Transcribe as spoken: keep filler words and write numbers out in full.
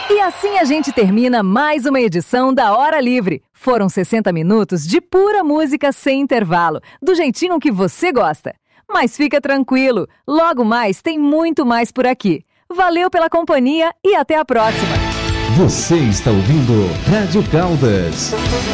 E assim a gente termina mais uma edição da Hora Livre. Foram sessenta minutos de pura música sem intervalo, do jeitinho que você gosta. Mas fica tranquilo, logo mais tem muito mais por aqui. Valeu pela companhia e até a próxima. Você está ouvindo Rádio Caldas.